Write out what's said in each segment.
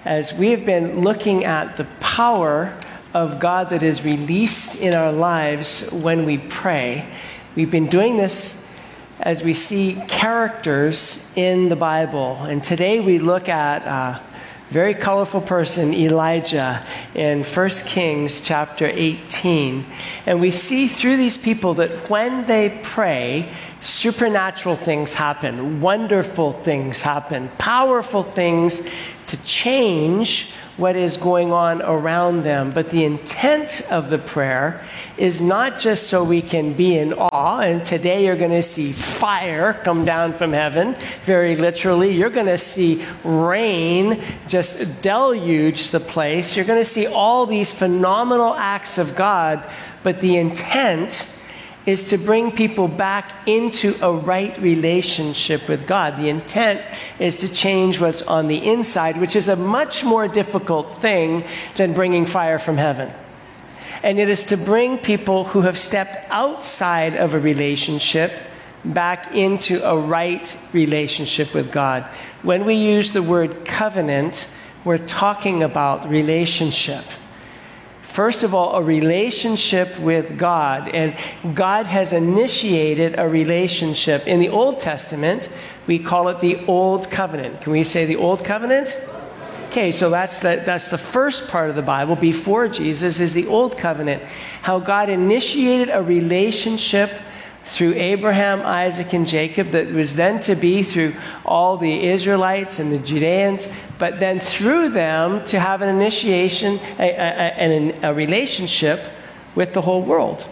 as we have been looking at the power of God that is released in our lives when we pray. We've been doing this as we see characters in the Bible. And today we look at a very colorful person, Elijah, in 1 Kings chapter 18. And we see through these people that when they pray, supernatural things happen, wonderful things happen, powerful things to change what is going on around them. But the intent of the prayer is not just so we can be in awe. And today you're going to see fire come down from heaven, very literally. You're going to see rain just deluge the place. You're going to see all these phenomenal acts of God. But the intent is to bring people back into a right relationship with God. The intent is to change what's on the inside, which is a much more difficult thing than bringing fire from heaven. And it is to bring people who have stepped outside of a relationship back into a right relationship with God. When we use the word covenant, we're talking about relationship. First of all, a relationship with God. And God has initiated a relationship. In the Old Testament, we call it the Old Covenant. Can we say the Old Covenant? Okay, so that's the first part of the Bible before Jesus is the Old Covenant. How God initiated a relationship through Abraham, Isaac, and Jacob that was then to be through all the Israelites and the Judeans, but then through them to have an initiation and a relationship with the whole world.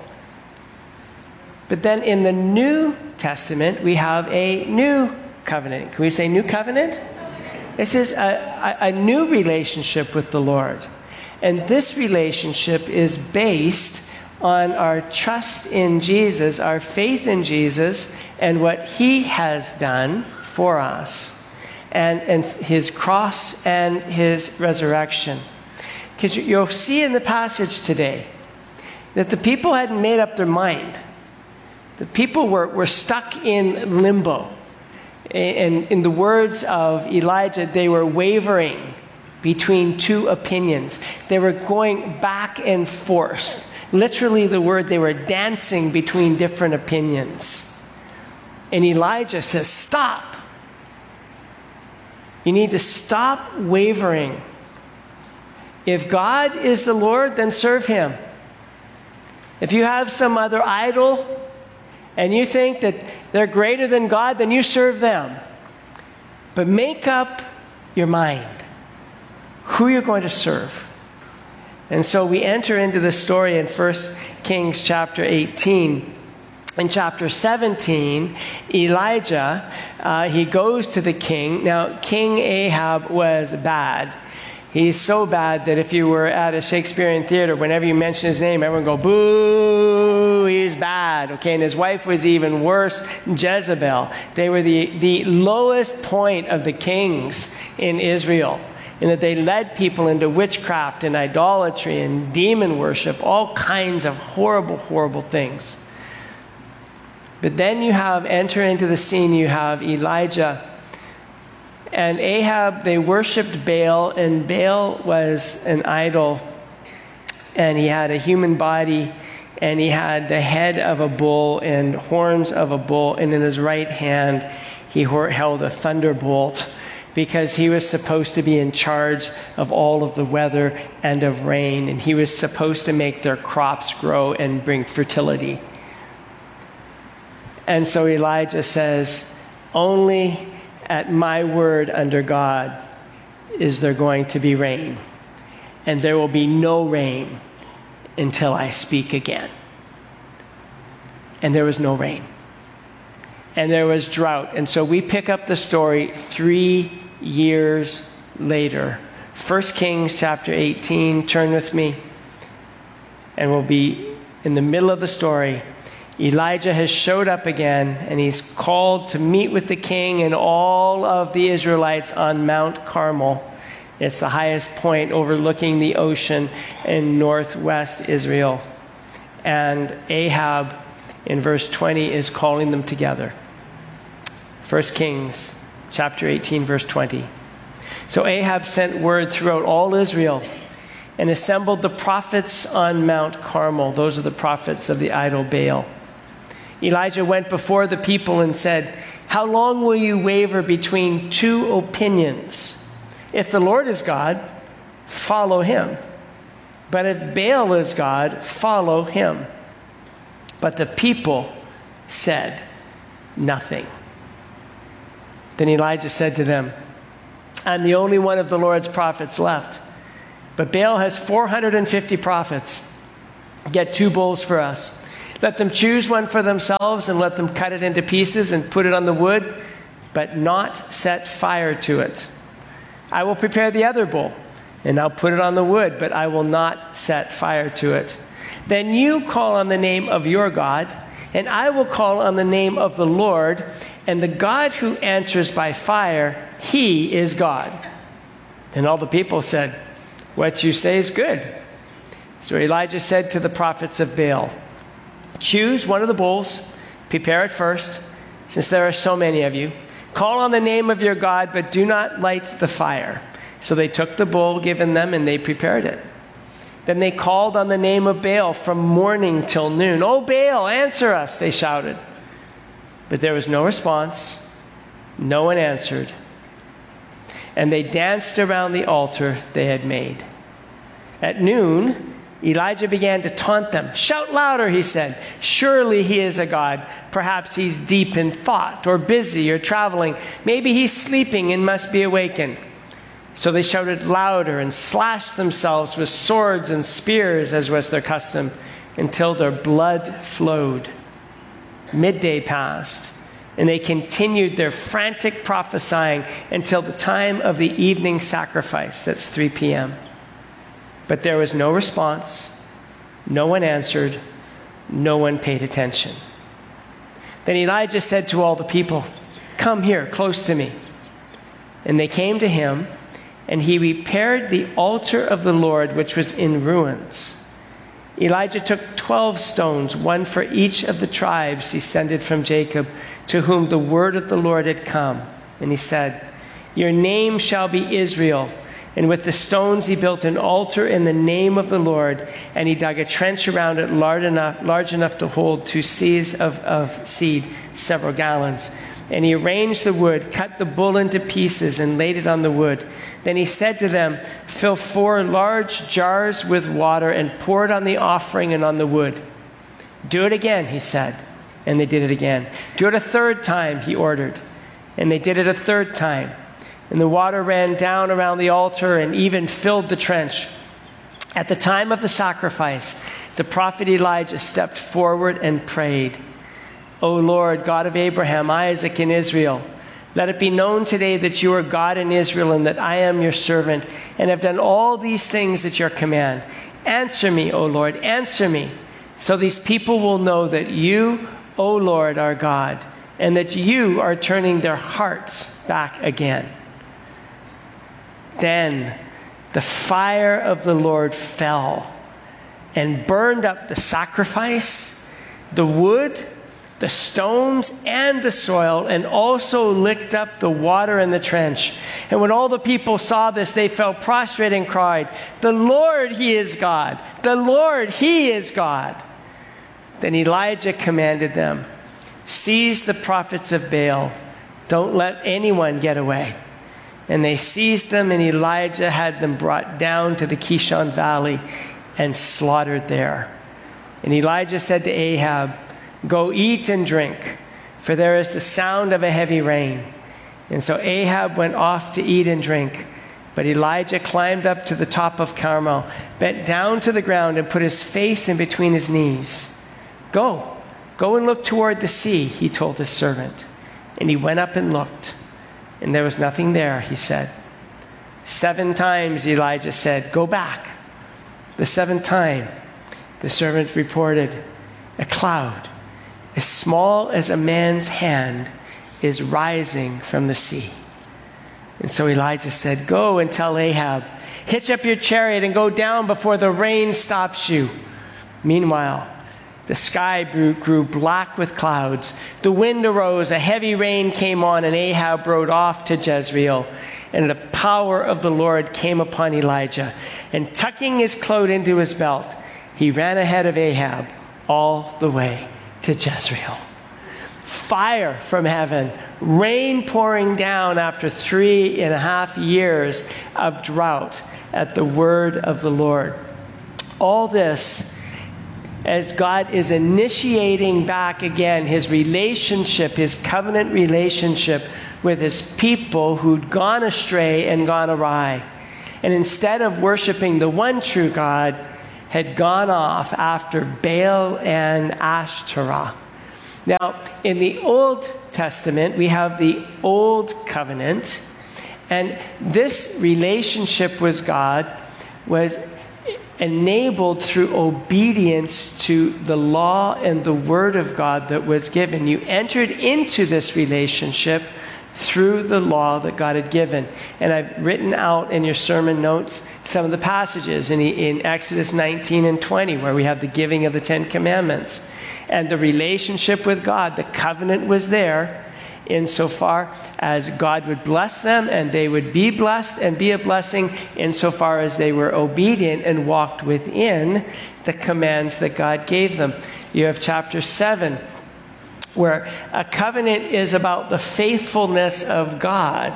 But then in the New Testament, we have a new covenant. Can we say new covenant? This is a new relationship with the Lord. And this relationship is based on our trust in Jesus, our faith in Jesus, and what He has done for us, and His cross and His resurrection. Because you'll see in the passage today that the people hadn't made up their mind. The people were stuck in limbo. And in the words of Elijah, they were wavering between two opinions. They were going back and forth. Literally the word, they were dancing between different opinions. And Elijah says, stop. You need to stop wavering. If God is the Lord, then serve Him. If you have some other idol and you think that they're greater than God, then you serve them. But make up your mind who you're going to serve. And so we enter into the story in 1 Kings chapter 18. In chapter 17, Elijah, he goes to the king. Now, King Ahab was bad. He's so bad that if you were at a Shakespearean theater, whenever you mention his name, everyone would go, boo, he's bad. Okay, and his wife was even worse, Jezebel. They were the lowest point of the kings in Israel, in that they led people into witchcraft and idolatry and demon worship, all kinds of horrible, horrible things. But then you enter into the scene, you have Elijah and Ahab. They worshipped Baal, and Baal was an idol, and he had a human body, and he had the head of a bull and horns of a bull, and in his right hand he held a thunderbolt, because he was supposed to be in charge of all of the weather and of rain, and he was supposed to make their crops grow and bring fertility. And so Elijah says, only at my word under God is there going to be rain, and there will be no rain until I speak again. And there was no rain. And there was drought. And so we pick up the story 3 years later. 1 Kings chapter 18, turn with me. And we'll be in the middle of the story. Elijah has showed up again, and he's called to meet with the king and all of the Israelites on Mount Carmel. It's the highest point overlooking the ocean in northwest Israel. And Ahab, in verse 20, is calling them together. 1 Kings chapter 18, verse 20. So Ahab sent word throughout all Israel and assembled the prophets on Mount Carmel. Those are the prophets of the idol Baal. Elijah went before the people and said, "How long will you waver between two opinions? If the Lord is God, follow him. But if Baal is God, follow him." But the people said nothing. Then Elijah said to them, "I'm the only one of the Lord's prophets left. But Baal has 450 prophets. Get 2 bulls for us. Let them choose one for themselves and let them cut it into pieces and put it on the wood, but not set fire to it. I will prepare the other bull, and I'll put it on the wood, but I will not set fire to it. Then you call on the name of your God, and I will call on the name of the Lord, and the God who answers by fire, he is God." Then all the people said, "What you say is good." So Elijah said to the prophets of Baal, "Choose one of the bulls, prepare it first, since there are so many of you. Call on the name of your God, but do not light the fire." So they took the bull given them, and they prepared it. Then they called on the name of Baal from morning till noon. "O Baal, answer us," they shouted. But there was no response. No one answered. And they danced around the altar they had made. At noon, Elijah began to taunt them. "Shout louder," he said. "Surely he is a god. Perhaps he's deep in thought or busy or traveling. Maybe he's sleeping and must be awakened." So they shouted louder and slashed themselves with swords and spears, as was their custom, until their blood flowed. Midday passed, and they continued their frantic prophesying until the time of the evening sacrifice. That's 3 p.m. But there was no response. No one answered. No one paid attention. Then Elijah said to all the people, "Come here, close to me." And they came to him, and he repaired the altar of the Lord, which was in ruins. Elijah took 12 stones, one for each of the tribes descended from Jacob, to whom the word of the Lord had come. And he said, "Your name shall be Israel." And with the stones he built an altar in the name of the Lord, and he dug a trench around it large enough to hold 2 seahs of seed, several gallons. And he arranged the wood, cut the bull into pieces, and laid it on the wood. Then he said to them, "Fill 4 large jars with water and pour it on the offering and on the wood." "Do it again," he said. And they did it again. "Do it a 3rd time," he ordered. And they did it a 3rd time. And the water ran down around the altar and even filled the trench. At the time of the sacrifice, the prophet Elijah stepped forward and prayed, "O Lord, God of Abraham, Isaac, and Israel, let it be known today that you are God in Israel and that I am your servant and have done all these things at your command. Answer me, O Lord, answer me, so these people will know that you, O Lord, are God, and that you are turning their hearts back again." Then the fire of the Lord fell and burned up the sacrifice, the wood, the stones, and the soil, and also licked up the water in the trench. And when all the people saw this, they fell prostrate and cried, "The Lord, he is God! The Lord, he is God!" Then Elijah commanded them, "Seize the prophets of Baal. Don't let anyone get away." And they seized them, and Elijah had them brought down to the Kishon Valley and slaughtered there. And Elijah said to Ahab, "Go eat and drink, for there is the sound of a heavy rain." And so Ahab went off to eat and drink. But Elijah climbed up to the top of Carmel, bent down to the ground, and put his face in between his knees. Go and look toward the sea," he told his servant. And he went up and looked. And there was nothing there, he said. 7 times Elijah said, "Go back." The 7th time, the servant reported, "A cloud, as small as a man's hand, is rising from the sea." And so Elijah said, "Go and tell Ahab, hitch up your chariot and go down before the rain stops you." Meanwhile, the sky grew black with clouds. The wind arose, a heavy rain came on, and Ahab rode off to Jezreel. and the power of the Lord came upon Elijah. And tucking his cloak into his belt, he ran ahead of Ahab all the way to Jezreel. Fire from heaven, rain pouring down after 3.5 years of drought at the word of the Lord. All this as God is initiating back again his relationship, his covenant relationship with his people who'd gone astray and gone awry. And instead of worshiping the one true God, had gone off after Baal and Ashtoreth. Now, in the Old Testament, we have the Old Covenant, and this relationship with God was enabled through obedience to the law and the word of God that was given. You entered into this relationship through the law that God had given. And I've written out in your sermon notes some of the passages in Exodus 19 and 20, where we have the giving of the 10 Commandments. And the relationship with God, the covenant was there insofar as God would bless them and they would be blessed and be a blessing insofar as they were obedient and walked within the commands that God gave them. You have chapter 7, where a covenant is about the faithfulness of God.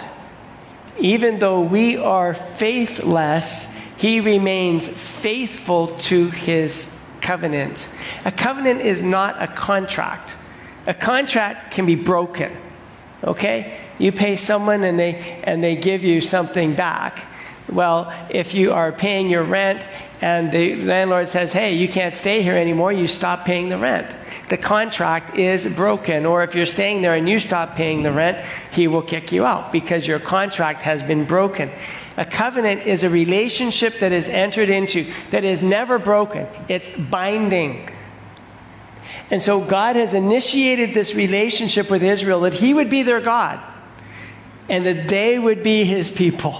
Even though we are faithless, he remains faithful to his covenant. A covenant is not a contract. A contract can be broken. Okay? You pay someone and they give you something back. Well, if you are paying your rent and the landlord says, hey, you can't stay here anymore, you stop paying the rent. The contract is broken. Or if you're staying there and you stop paying the rent, he will kick you out because your contract has been broken. A covenant is a relationship that is entered into that is never broken. It's binding. And so God has initiated this relationship with Israel that he would be their God and that they would be his people.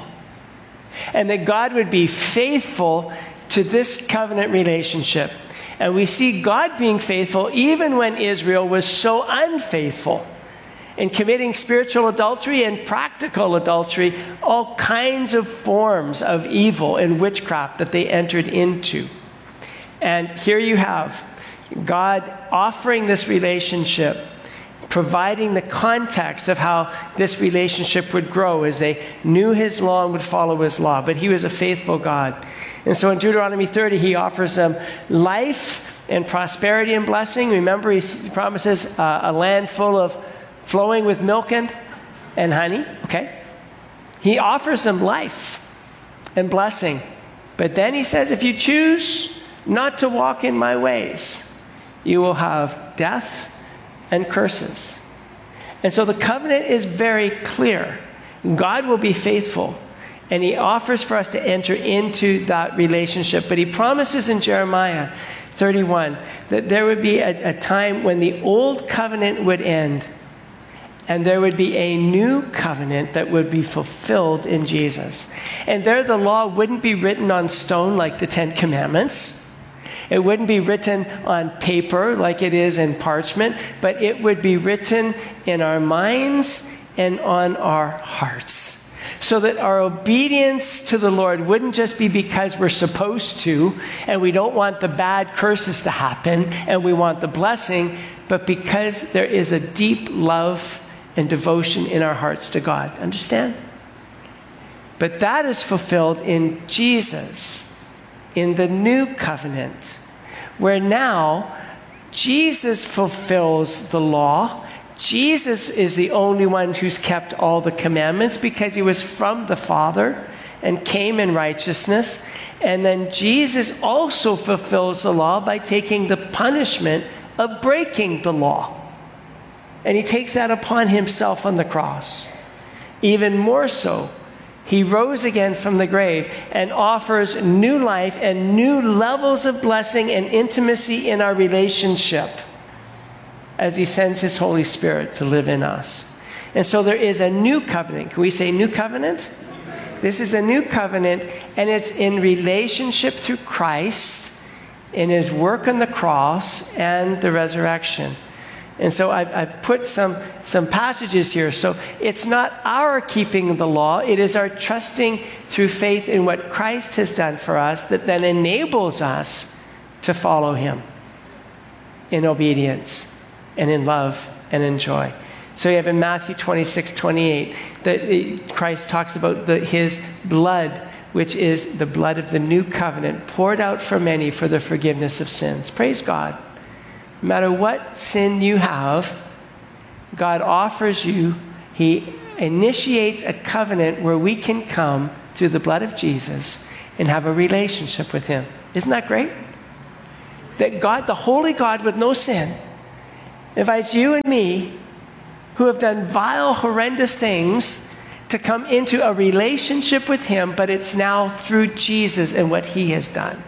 And that God would be faithful to this covenant relationship. And we see God being faithful even when Israel was so unfaithful in committing spiritual adultery and practical adultery, all kinds of forms of evil and witchcraft that they entered into. And here you have God offering this relationship, providing the context of how this relationship would grow as they knew his law and would follow his law. But he was a faithful God. And so in Deuteronomy 30, he offers them life and prosperity and blessing. Remember, he promises a land full of flowing with milk and honey. Okay? He offers them life and blessing. But then he says, if you choose not to walk in my ways, you will have death and curses. And so the covenant is very clear. God will be faithful. And he offers for us to enter into that relationship. But he promises in Jeremiah 31 that there would be a time when the old covenant would end. And there would be a new covenant that would be fulfilled in Jesus. And there the law wouldn't be written on stone like the 10 Commandments. It wouldn't be written on paper like it is in parchment, but it would be written in our minds and on our hearts. So that our obedience to the Lord wouldn't just be because we're supposed to, and we don't want the bad curses to happen, and we want the blessing, but because there is a deep love and devotion in our hearts to God. Understand? But that is fulfilled in Jesus, in the new covenant, where now Jesus fulfills the law. Jesus is the only one who's kept all the commandments because he was from the Father and came in righteousness. And then Jesus also fulfills the law by taking the punishment of breaking the law. And he takes that upon himself on the cross. Even more so, he rose again from the grave and offers new life and new levels of blessing and intimacy in our relationship as he sends his Holy Spirit to live in us. And so there is a new covenant. Can we say new covenant? This is a new covenant, and it's in relationship through Christ in his work on the cross and the resurrection. And so I've put some passages here. So it's not our keeping the law. It is our trusting through faith in what Christ has done for us that then enables us to follow him in obedience and in love and in joy. So you have in Matthew 26:28 that Christ talks about his blood, which is the blood of the new covenant, poured out for many for the forgiveness of sins. Praise God. No matter what sin you have, God offers you, he initiates a covenant where we can come through the blood of Jesus and have a relationship with him. Isn't that great? That God, the holy God with no sin, invites you and me, who have done vile, horrendous things, to come into a relationship with him, but it's now through Jesus and what he has done.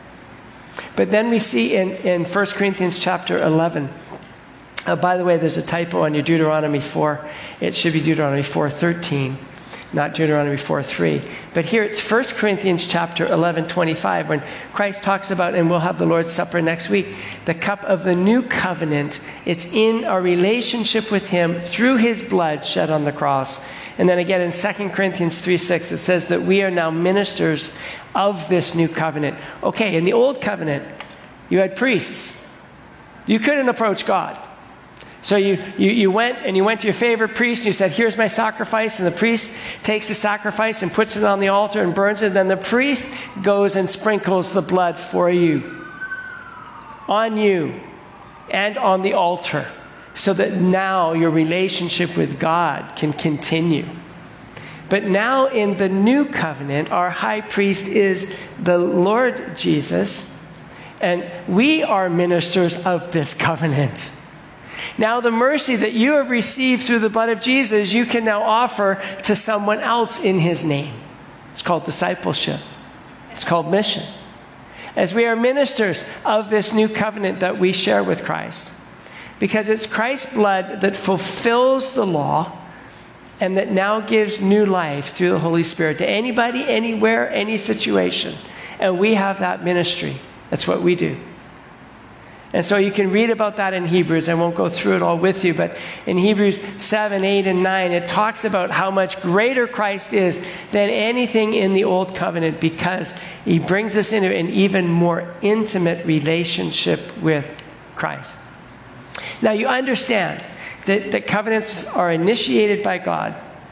But then we see in 1 Corinthians chapter 11, by the way, there's a typo on your Deuteronomy 4. It should be Deuteronomy 4:13, not Deuteronomy 4:3. But here it's 1 Corinthians chapter 11:25, when Christ talks about, and we'll have the Lord's Supper next week, the cup of the new covenant. It's in our relationship with him through his blood shed on the cross. And then again in 2 Corinthians 3:6, it says that we are now ministers of this new covenant. Okay, in the old covenant, you had priests. You couldn't approach God. So you went to your favorite priest and you said, here's my sacrifice. And the priest takes the sacrifice and puts it on the altar and burns it. And then the priest goes and sprinkles the blood for you, on you, and on the altar, so that now your relationship with God can continue. But now in the new covenant, our high priest is the Lord Jesus, and we are ministers of this covenant. Now the mercy that you have received through the blood of Jesus, you can now offer to someone else in his name. It's called discipleship. It's called mission. As we are ministers of this new covenant that we share with Christ. Because it's Christ's blood that fulfills the law and that now gives new life through the Holy Spirit to anybody, anywhere, any situation. And we have that ministry. That's what we do. And so you can read about that in Hebrews. I won't go through it all with you, but in Hebrews 7, 8, and 9, it talks about how much greater Christ is than anything in the old covenant, because he brings us into an even more intimate relationship with Christ. Now you understand that covenants are initiated by God.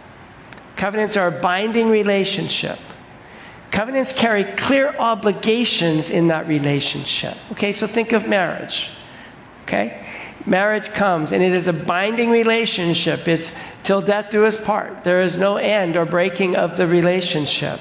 Covenants are a binding relationship. Covenants carry clear obligations in that relationship. Okay, so think of marriage. Okay? Marriage comes, and it is a binding relationship. It's till death do us part. There is no end or breaking of the relationship.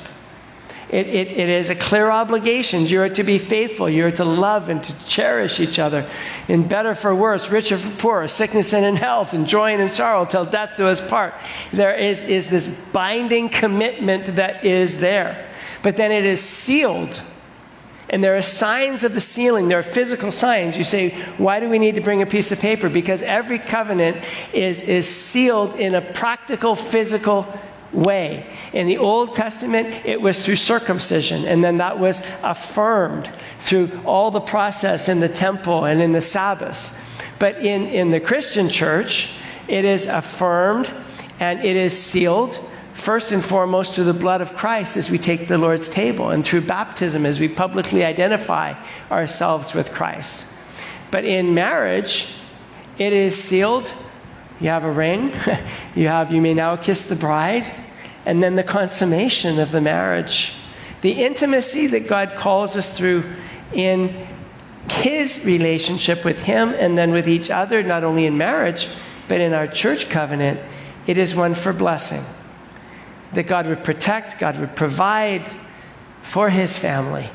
It is a clear obligation. You are to be faithful. You are to love and to cherish each other, in better for worse, richer for poorer, sickness and in health, and joy and in sorrow, till death do us part. There is this binding commitment that is there. But then it is sealed. And there are signs of the sealing. There are physical signs. You say, why do we need to bring a piece of paper? Because every covenant is sealed in a practical, physical way. In the Old Testament, it was through circumcision, and then that was affirmed through all the process in the temple and in the Sabbaths. But in the Christian church, it is affirmed and it is sealed first and foremost through the blood of Christ as we take the Lord's table, and through baptism as we publicly identify ourselves with Christ. But in marriage, it is sealed. You have a ring. You may now kiss the bride. And then the consummation of the marriage. The intimacy that God calls us through in his relationship with him and then with each other, not only in marriage, but in our church covenant, it is one for blessing. That God would protect, God would provide for his family.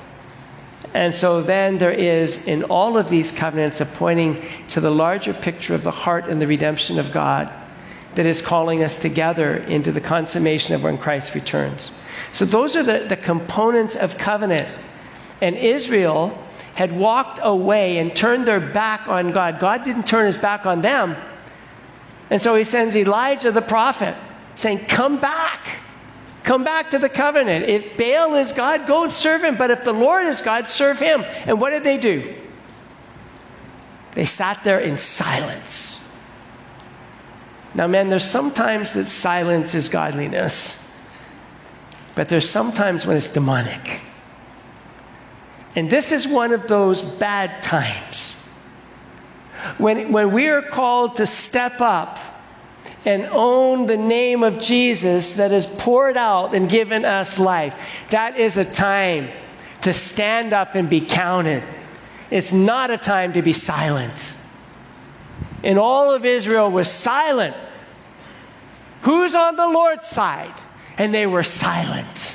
And so then there is, in all of these covenants, a pointing to the larger picture of the heart and the redemption of God that is calling us together into the consummation of when Christ returns. So those are the components of covenant. And Israel had walked away and turned their back on God. God didn't turn his back on them. And so he sends Elijah the prophet saying, come back. Come back to the covenant. If Baal is God, go and serve him. But if the Lord is God, serve him. And what did they do? They sat there in silence. Now, men, there's sometimes that silence is godliness, but there's sometimes when it's demonic. And this is one of those bad times. When we are called to step up and own the name of Jesus that has poured out and given us life, that is a time to stand up and be counted. It's not a time to be silent. And all of Israel was silent. Who's on the Lord's side? And they were silent.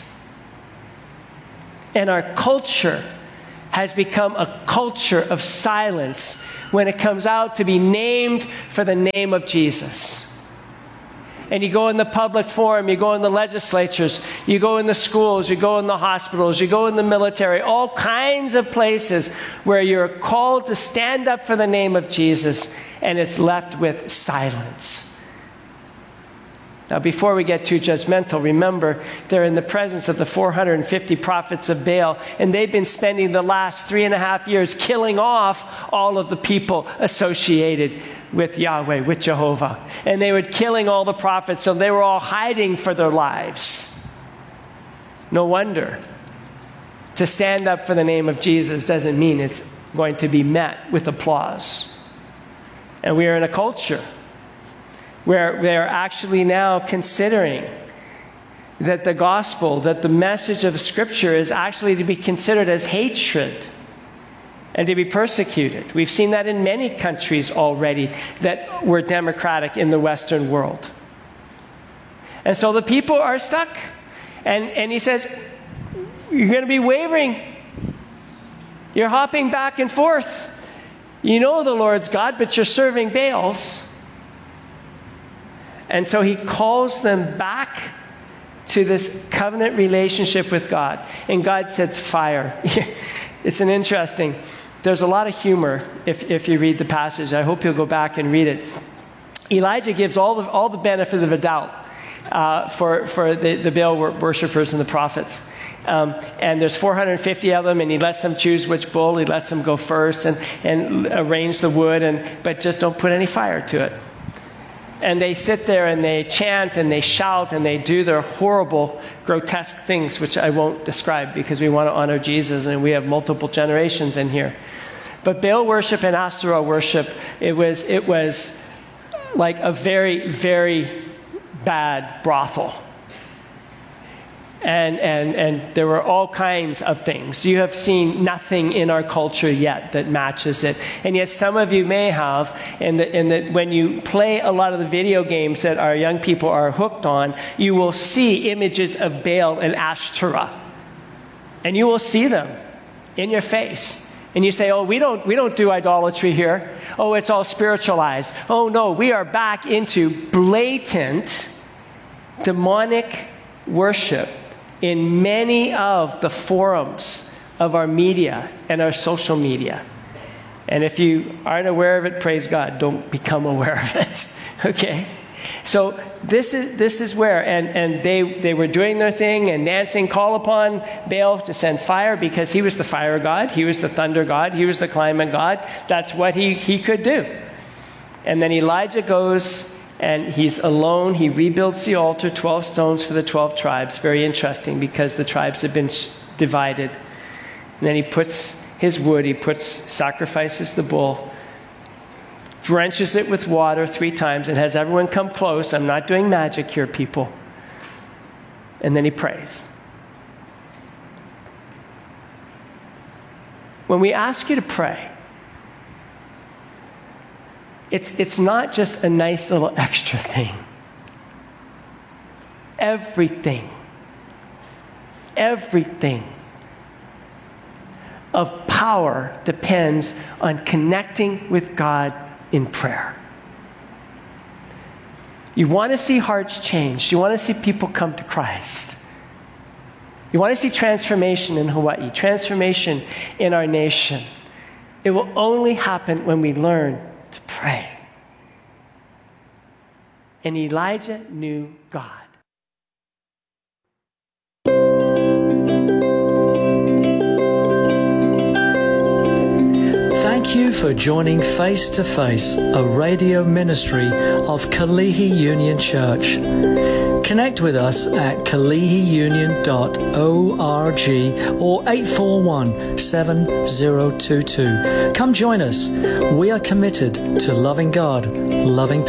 And our culture has become a culture of silence when it comes out to be named for the name of Jesus. And you go in the public forum, you go in the legislatures, you go in the schools, you go in the hospitals, you go in the military, all kinds of places where you're called to stand up for the name of Jesus, and it's left with silence. Now, before we get too judgmental, remember, they're in the presence of the 450 prophets of Baal, and they've been spending the last 3.5 years killing off all of the people associated with Yahweh, with Jehovah. And they were killing all the prophets, so they were all hiding for their lives. No wonder. To stand up for the name of Jesus doesn't mean it's going to be met with applause. And we are in a culture where they're actually now considering that the gospel, that the message of Scripture is actually to be considered as hatred and to be persecuted. We've seen that in many countries already that were democratic in the Western world. And so the people are stuck. And he says, you're going to be wavering. You're hopping back and forth. You know the Lord's God, but you're serving Baals. And so he calls them back to this covenant relationship with God. And God sets fire. It's an interesting, there's a lot of humor if you read the passage. I hope you'll go back and read it. Elijah gives all the benefit of the doubt for the Baal worshipers and the prophets. And there's 450 of them, and he lets them choose which bull. He lets them go first and arrange the wood, but just don't put any fire to it. And they sit there and they chant and they shout and they do their horrible, grotesque things, which I won't describe because we want to honor Jesus and we have multiple generations in here. But Baal worship and Asherah worship, it was like a very, very bad brothel. And there were all kinds of things. You have seen nothing in our culture yet that matches it. And yet some of you may have, and that when you play a lot of the video games that our young people are hooked on, you will see images of Baal and Ashtoreth. And you will see them in your face. And you say, oh, we don't do idolatry here. Oh, it's all spiritualized. Oh, no, we are back into blatant demonic worship in many of the forums of our media and our social media. And if you aren't aware of it, praise God, don't become aware of it. Okay? So this is where, and they were doing their thing, and Nansen called upon Baal to send fire because he was the fire god, he was the thunder god, he was the climate god. That's what he could do. And then Elijah goes, and he's alone. He rebuilds the altar, 12 stones for the 12 tribes. Very interesting because the tribes have been divided. And then he puts his wood, sacrifices the bull, drenches it with water 3 times, and has everyone come close. I'm not doing magic here, people. And then he prays. When we ask you to pray, it's not just a nice little extra thing. Everything of power depends on connecting with God in prayer. You want to see hearts changed. You want to see people come to Christ. You want to see transformation in Hawaii, transformation in our nation. It will only happen when we learn to pray. And Elijah knew God. Thank you for for joining Face to Face, a radio ministry of Kalihi Union Church. Connect with us at kalihiunion.org or 841-7022. Come join us. We are committed to loving God, loving people.